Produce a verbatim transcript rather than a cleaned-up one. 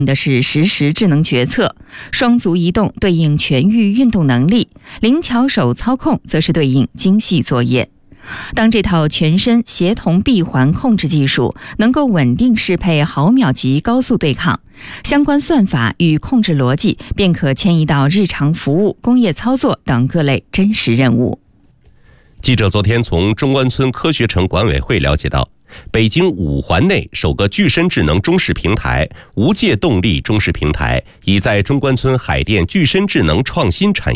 的是实时智能决策，双足移动对应全域运动能力，灵巧手操控则是对应精细作业。当这套全身协同闭环控制技术能够稳定适配毫秒级高速对抗，相关算法与控制逻辑便可迁移到日常服务、工业操作等各类真实任务。 记者昨天从中关村科学城管委会了解到，北京五环内首个具身智能中式平台无界动力中式平台已在中关村海淀具身智能创新产业